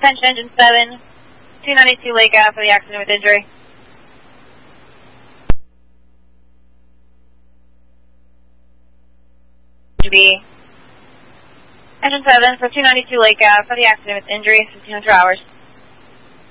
Attention engine 7, 292 Lake Ave for the accident with injury. Engine 7 for 292 Lake Ave for the accident with injury, 1500 hours.